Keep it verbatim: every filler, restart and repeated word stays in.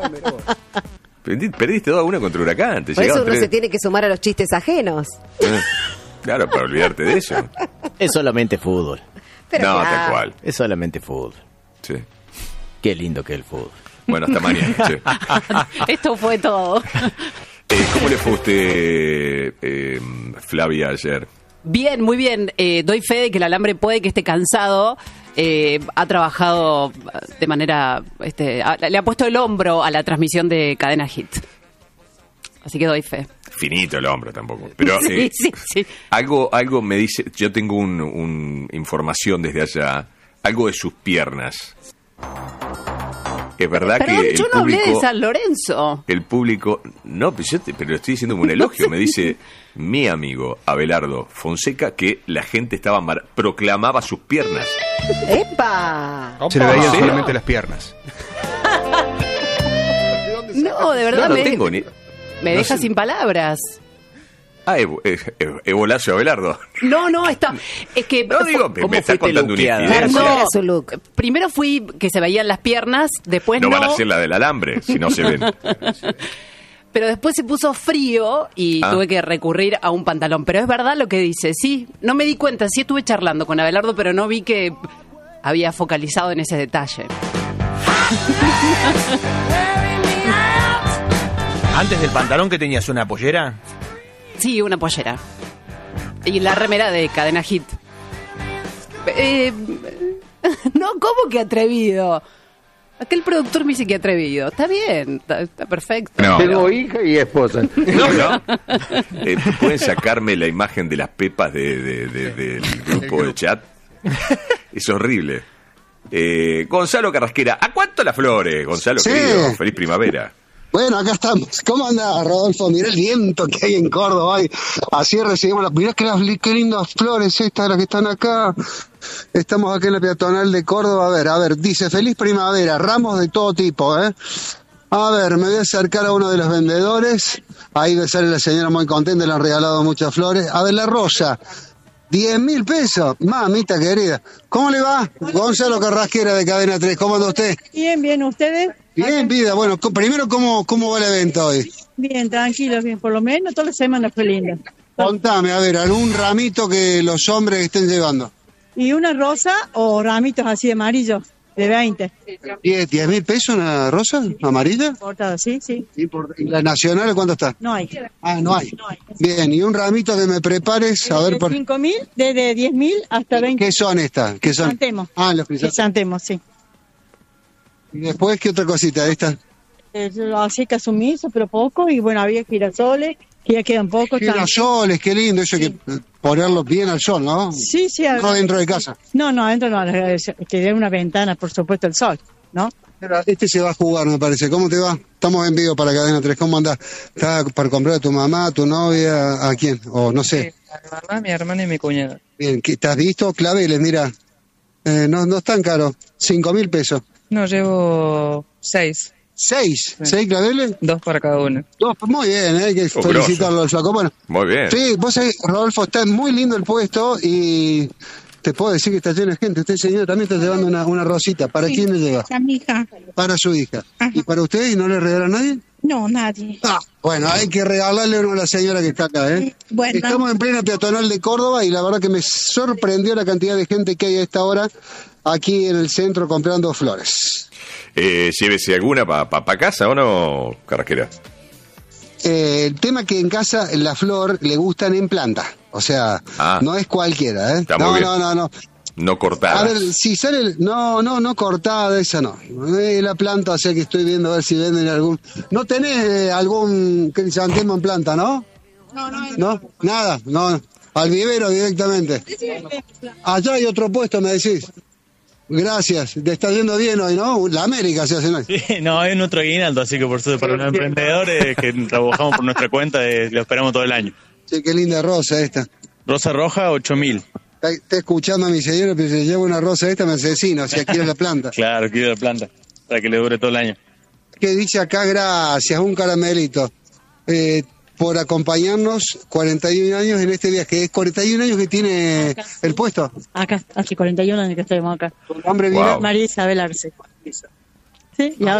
Perdiste dos a uno contra Huracán. Te Por eso uno tres... se tiene que sumar a los chistes ajenos. Eh, claro, para olvidarte de eso. Es solamente fútbol. Pero no, claro. tal cual. Es solamente fútbol. Sí. Qué lindo que es el fútbol. Bueno, hasta mañana. Sí. Esto fue todo. Eh, ¿Cómo le fue a usted, eh, Flavia, ayer? Bien, muy bien. Eh, doy fe de que el alambre puede que esté cansado. Eh, ha trabajado de manera... Este, a, le ha puesto el hombro a la transmisión de Cadena Hit. Así que doy fe. Finito el hombro tampoco. Pero sí, eh, sí, sí. Algo, algo me dice... Yo tengo un, un información desde allá. Algo de sus piernas. Es verdad Perdón, que el yo no público, hablé de San Lorenzo. El público... No, pero yo te, pero estoy diciendo como un elogio. Me dice mi amigo Abelardo Fonseca que la gente estaba mar, proclamaba sus piernas. ¡Epa! Se le veían ¿Sí? solamente las piernas. No, de verdad No, no me, tengo ni... me no deja sé. sin palabras. Ah, Evo, eh, eh, Evolacio Abelardo. No, no, está... Es que... No digo, me, ¿Cómo me está fuiste contando una luqueada? infidencia. ¿Cuál No, era su look? primero fui que se veían las piernas, después No no, van a ser la del alambre, si no se ven. pero después se puso frío y Ah. tuve que recurrir a un pantalón. Pero es verdad lo que dice, sí, no me di cuenta, sí estuve charlando con Abelardo, pero no vi que había focalizado en ese detalle. Antes del pantalón, que tenías una pollera. Sí, una pollera. Y la remera de Cadena Hit. Eh, no, ¿cómo que atrevido? Aquel productor me dice que atrevido. Está bien, está, está perfecto. No. Tengo hija y esposa. No, no. Eh, ¿Pueden sacarme la imagen de las pepas de, de- de- del grupo de chat? Es horrible. Eh, Gonzalo Carrasquera, ¿a cuánto las flores, Gonzalo, Sí. querido? Feliz primavera. Bueno, acá estamos. ¿Cómo anda, Rodolfo? Mirá el viento que hay en Córdoba hoy. Así recibimos las... Mirá que las, qué lindas flores estas, las que están acá. Estamos aquí en la peatonal de Córdoba. A ver, a ver, dice feliz primavera, ramos de todo tipo, ¿eh? A ver, me voy a acercar a uno de los vendedores. Ahí me sale la señora muy contenta, le han regalado muchas flores. A ver, la rosa. diez mil pesos, mamita querida. ¿Cómo le va? Gonzalo Carrasquera de Cadena tres, ¿cómo anda usted? Bien, bien, ¿ustedes? Bien, vida. Bueno, co- primero, ¿cómo, cómo va el evento hoy? Bien, tranquilos, bien, por lo menos toda la semana fue linda. Contame, a ver, algún ramito que los hombres estén llevando. Y una rosa o ramitos así de amarillo, de veinte. ¿Diez mil pesos una rosa amarilla? Cortado, sí, sí. ¿Y, por- y la nacional cuánto está? No hay. Ah, no hay. No hay. Bien, y un ramito que me prepares, a ver, De por... cinco mil, desde diez mil hasta veinte. ¿qué son estas? ¿Qué son? Crisantemos. Ah, los crisantemos. Crisantemos, sí. Y después, ¿qué otra cosita? Esta. Eh, Lo hacía casumiso, pero poco, y bueno, había girasoles, que ya quedan pocos. Girasoles, qué lindo, eso hay que ponerlos bien al sol, ¿no? Sí, sí. No dentro de casa. No, no, adentro no, que dé una ventana, por supuesto, el sol, ¿no? Pero este se va a jugar, me parece. ¿Cómo te va? Estamos en vivo para Cadena tres. ¿Cómo andás? ¿Estás para comprar a tu mamá, a tu novia, a quién? O no sé. Mi mamá, mi hermana y mi cuñada. Bien, ¿qué- ¿te has visto? Claveles, mira. Eh, no, no están caros. Cinco mil pesos. No, llevo seis. ¿Seis? Sí. ¿Seis claveles? Dos para cada uno. Dos, muy bien, hay que Oh, felicitarlo al flaco. Bueno, Muy bien. sí, vos sabés, Rodolfo, está muy lindo el puesto y te puedo decir que está lleno de gente. Usted, señor, también está llevando una, una rosita. ¿Para quién le lleva? A mi hija. Para su hija. Ajá. ¿Y para usted? ¿Y no le regala a nadie? No, nadie. Ah, bueno, hay que regalarle uno a la señora que está acá, ¿eh? Bueno. Estamos en plena peatonal de Córdoba y la verdad que me sorprendió la cantidad de gente que hay a esta hora aquí en el centro comprando flores. Eh, llévese alguna para pa, pa casa, ¿o no, Carrasquera? Eh, el tema que en casa la flor le gustan en planta, o sea, Ah. no es cualquiera, ¿eh? Está no, muy bien. no, no, no. No cortada. A ver, si sale, el- no, no, no cortada, esa no. Eh, la planta, o sea que estoy viendo a ver si venden algún. ¿No tenés eh, algún crisantemo en planta, no? No, no, ¿No? Nada, no. Al vivero directamente. Allá hay otro puesto, me decís. Gracias, te está yendo bien hoy, ¿no? La América se hace hoy. Sí, no, hay nuestro aguinaldo, así que por eso para los emprendedores que trabajamos por nuestra cuenta, eh, lo esperamos todo el año. Sí, qué linda rosa esta. Rosa roja, ocho mil. Está, está escuchando a mi señora, pero si lleva una rosa esta me asesina, o sea, quiere la planta. Claro, quiero la planta, para que le dure todo el año. Que dice acá, gracias, un caramelito. Eh, por acompañarnos cuarenta y un años en este viaje. ¿Es cuarenta y un años que tiene el puesto? Acá, hace cuarenta y uno años que estamos acá. Hombre, Wow. mira. María Isabel Arce. Sí, y ahora